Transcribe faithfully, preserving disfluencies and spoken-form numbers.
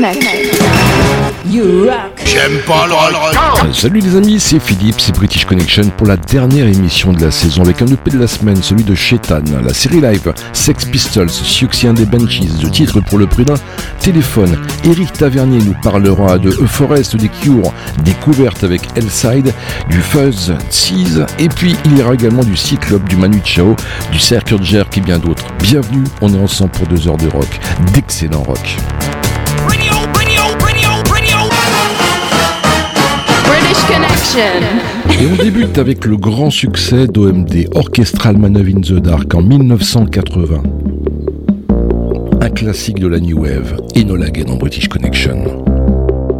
Connection. You rock. J'aime pas le rock. Salut les amis, c'est Philippe, c'est British Connection pour la dernière émission de la saison avec un E P de la semaine, celui de Shaitan, la série live Sex Pistols, Siouxsie and the Banshees, le titre pour le prudent, Téléphone. Eric Tavernier nous parlera de A Forest des Cure, découverte avec Hellside, du Fuzz, Tease, et puis il y aura également du Cyclope, du Manu Chao, du Circuit Jerk et bien d'autres. Bienvenue, on est ensemble pour deux heures de rock, d'excellent rock. Radio, radio, radio, radio. British Connection. Et on débute avec le grand succès d'O M D, Orchestral Maneuver in the Dark, en dix-neuf cent quatre-vingts. Un classique de la New Wave, Enola Gay dans British Connection.